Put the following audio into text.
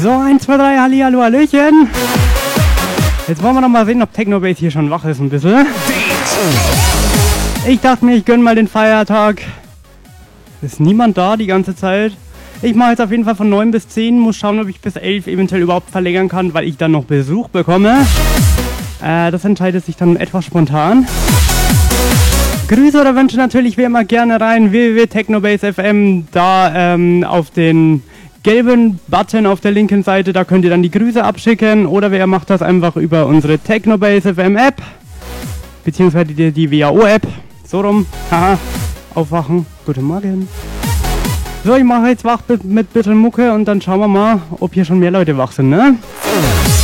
So, 1, 2, 3, Hallihallo, Hallöchen. Jetzt wollen wir noch mal sehen, ob Technobase hier schon wach ist ein bisschen. Ich dachte mir, ich gönne mal den Feiertag. Ist niemand da die ganze Zeit. Ich mache jetzt auf jeden Fall von 9 bis 10, muss schauen, ob ich bis 11 eventuell überhaupt verlängern kann, weil ich dann noch Besuch bekomme. Das entscheidet sich dann etwas spontan. Grüße oder Wünsche natürlich wie immer gerne rein, www.technobase.fm, da auf den gelben Button auf der linken Seite, da könnt ihr dann die Grüße abschicken, oder wer macht das einfach über unsere Technobase FM App, beziehungsweise die WHO-App, so rum, haha, aufwachen, guten Morgen. So, ich mache jetzt wach mit bisschen Mucke und dann schauen wir mal, ob hier schon mehr Leute wach sind, ne?